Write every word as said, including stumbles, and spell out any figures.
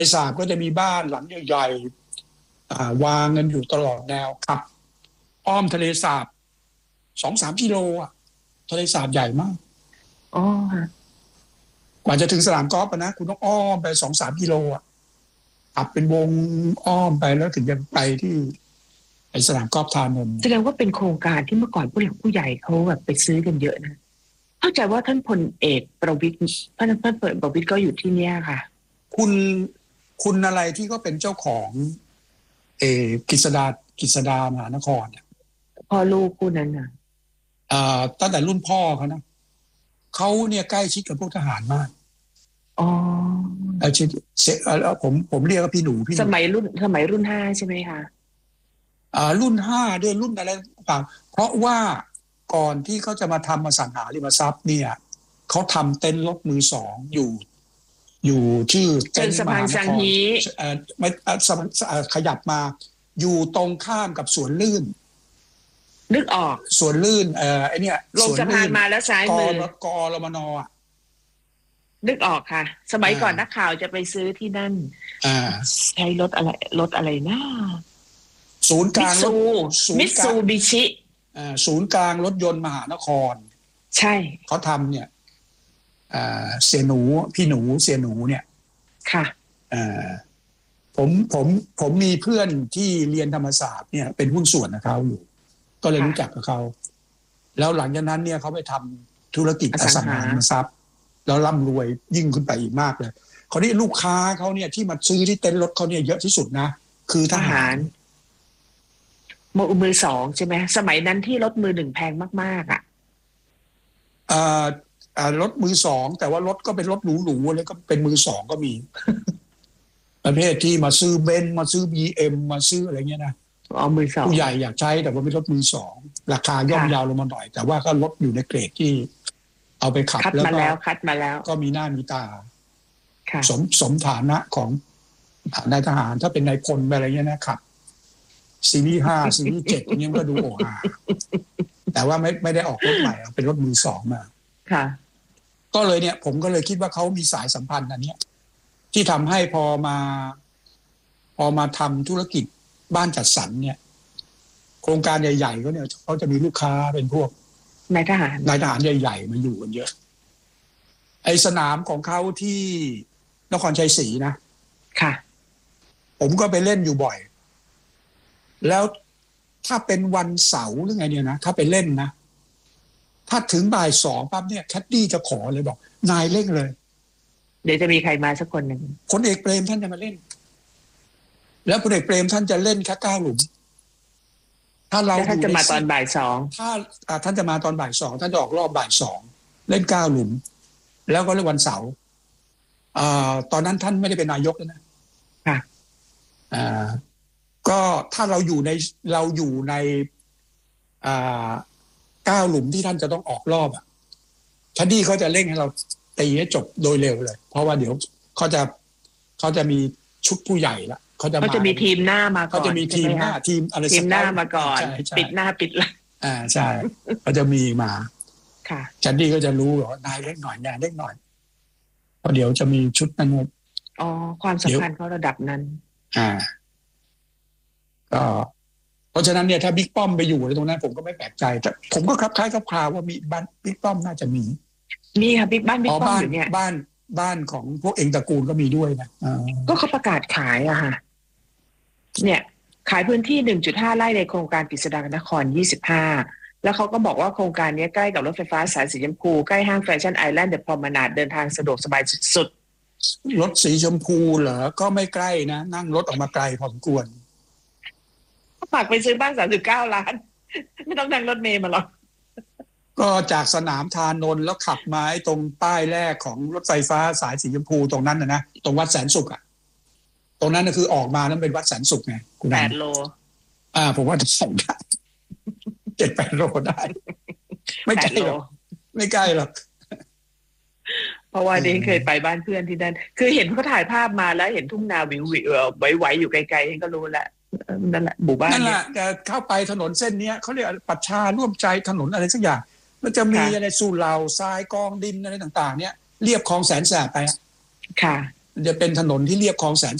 สาบก็จะมีบ้านหลังใหญ่ๆวางกันอยู่ตลอดแนวขับอ้อมทะเลสาบสองสามกิโลอ่ะทะเลสาบใหญ่มากอ๋อกว่าจะถึงสนามกอล์ฟนะคุณต้องอ้อมไปสองสามกิโลอ่ะขับเป็นวงอ้อมไปแล้วถึงจะไปที่ไอสนามกอล์ฟธารนนท์แสดงว่าเป็นโครงการที่เมื่อก่อนผู้หลักผู้ใหญ่เขาแบบไปซื้อกันเยอะนะเข้าใจว่าท่านพลเอกประวิตรท่านท่านพลเอกประวิตรก็อยู่ที่เนี้ยค่ะคุณคุณอะไรที่ก็เป็นเจ้าของเออกฤษดากฤษดามหานครเนี่ยพ่อลูกคู่นั้นน่ะอ่าตั้งแต่รุ่นพ่อเขานะเขาเนี่ยใกล้ชิดกับพวกทหารมากอ๋อใกล้ชิดผมผมเรียกว่าพี่หนูพี่สมัยรุ่นสมัยรุ่นห้าใช่ไหมคะอ่ารุ่นห้าด้วยรุ่นอะไรต่างเพราะว่าก่อนที่เขาจะมาทำอสังหาริมทรัพย์เนี่ยเขาทำเต็นท์รถมือสองอยู่อยู่ชื่อเต็นท์มหานครไม่ขยับมาอยู่ตรงข้ามกับสวนลื่นนึกออกสวนลื่นเอ่อไอเนี่ยลงสะพานมาแล้วซ้ายมือกอรมนอ่ะนึกออกค่ะสมัยก่อนนักข่าวจะไปซื้อที่นั่นใช้รถอะไรรถอะไรนะศูนย์กลางรถมิตซูบิชิศูนย์กลางรถยนต์มหานครใช่เขาทำเนี่ยเสียหนูพี่หนูเสียหนูเนี่ยค่ะผมผมผมมีเพื่อนที่เรียนธรรมศาสตร์เนี่ยเป็นหุ้นส่วนกับเขาอยู่ก็เลยรู้จักกับเขาแล้วหลังจากนั้นเนี่ยเขาไปทำธุรกิจอสังหาริมทรัพย์แล้วร่ำรวยยิ่งขึ้นไปอีกมากเลยคราวนี้ลูกค้าเขาเนี่ยที่มาซื้อที่เต็นท์รถเขาเนี่ยเยอะที่สุดนะคือทหารมือมือสองใช่ไหมสมัยนั้นที่รถมือหนึ่งแพงมากๆอ่ะอ่าอ่ารถมือสองแต่ว่ารถก็เป็นรถหรูๆอะไรก็เป็นมือสองก็มี ประเภทที่มาซื้อเบนซ์มาซื้อ บี เอ็ม มาซื้ออะไรเงี้ยนะอ๋อมือสองผู้ใหญ่อยากใช้แต่ว่าเป็นรถมือสองราคาย่อมยาวลงมาหน่อยแต่ว่าก็รถอยู่ในเกรดที่เอาไปขับแล้วก็คัดมาแล้วก็มีหน้ามีตาสมสมฐานะของนายทหารถ้าเป็นนายพลอะไรเงี้ยนะครับซีรีส์ห้าซีรีส์เจ็ดอย่างเงี้ยก็ดูโอ้อาแต่ว่าไม่ไม่ได้ออกรถใหม่เป็นรถมือสองมาค่ะก็เลยเนี่ยผมก็เลยคิดว่าเขามีสายสัมพันธ์อันนี้ที่ทำให้พอมาพอมาทำธุรกิจบ้านจัดสรรเนี่ยโครงการใหญ่ๆก็เนี่ยเขาจะมีลูกค้าเป็นพวกนายทหารนายทหารใหญ่ๆมาอยู่กันเยอะไอสนามของเขาที่นครชัยศรีนะค่ะผมก็ไปเล่นอยู่บ่อยแล้วถ้าเป็นวันเสาร์หรือไงเนี่ยนะถ้าไปเล่นนะถ้าถึงบ่ายสองปั๊บเนี่ยแคดดี้จะขอเลยบอกนายเล่นเลยเดี๋ยวจะมีใครมาสักคนหนึ่งพลเอกเปรมท่านจะมาเล่นแล้วพลเอกเปรมท่านจะเล่นแค่เก้าหลุมถ้าเราท่านจะมาตอนบ่ายสองถ้าท่านจะมาตอนบ่ายสองท่านจะออกรอบบ่ายสองเล่นเก้าหลุมแล้วก็เล่นวันเสาร์ตอนนั้นท่านไม่ได้เป็นนายกแล้วนะค่ะก็ถ้าเราอยู่ในเราอยู่ในเก้าหลุมที่ท่านจะต้องออกรอบอ่ะแคดดี้เขาจะเร่งให้เราตีให้จบโดยเร็วเลยเพราะว่าเดี๋ยวเขาจะเขาจะมีชุดผู้ใหญ่ละเขาจะเขาจะมีทีมหน้ามาก่อนเขาจะมีทีมหน้าทีมอะไรทีมหน้ามาก่อนปิดหน้าปิดหลังอ่าใช่เขาจะมีมาค่ะแคดดี้ก็จะรู้ว่านายเล็กหน่อยนายเล็กหน่อยเพราะเดี๋ยวจะมีชุดนั้นอ๋อความสัมพันธ์เขาระดับนั้นอ่าก็เพราะฉะนั้นเนี่ยถ้าบิ๊กป้อมไปอยู่ในตรงนั้นผมก็ไม่แปลกใจแต่ผมก็คลับคล้ายคลับคลาว่ามีบ้านบิ๊กป้อมน่าจะมีนี่ค่ะบิ๊กบ้านบิ๊กป้อมอยู่เนี่ยบ้านบ้านของพวกเองตระกูลก็มีด้วยนะก็เขาประกาศขายอะค่ะเนี่ยขายพื้นที่ หนึ่งจุดห้า ไร่ในโครงการกฤษดานครยี่สิบห้าแล้วเขาก็บอกว่าโครงการนี้ใกล้กับรถไฟฟ้าสายสีชมพูใกล้ห้างแฟชั่นไอแลนด์เดอะพรอมนาดเดินทางสะดวกสบายสุดๆรถสีชมพูเหรอก็ไม่ใกล้นะนั่งรถออกมาไกลพอสมควรฝากไปซื้อบ้านสามสิบเก้าล้านไม่ต้องนั่งรถเมล์มาหรอกก็จากสนามธารนนท์แล้วขับมาไอ้ตรงป้ายแรกของรถไฟฟ้าสายสีชมพูตรงนั้นนะนะตรงวัดแสนสุขอ่ะตรงนั้นก็คือออกมาแล้วเป็นวัดแสนสุขไงคุณแปดโลอ่าผมว่าจะส่งได้เจ็ดแปดโลได้ไม่ไกลหรอกไม่ใกล้หรอกเพราะว่าเด้เคยไปบ้านเพื่อนที่นั่นคือเห็นเขาถ่ายภาพมาแล้วเห็นทุ่งนาวิววิวไหวๆอยู่ไกลๆเองก็รู้แหละนั่นแหละหมู่บ้านนั่นแหละจะเข้าไปถนนเส้นนี้เขาเรียกปัชชาร่วมใจถนนอะไรสักอย่างมันจะมีอะไรสู่เหล่าทรายกองดินอะไรต่างๆเนี่ยเรียบคลองแสนแสบไปค่ะมันจะเป็นถนนที่เรียบคลองแสน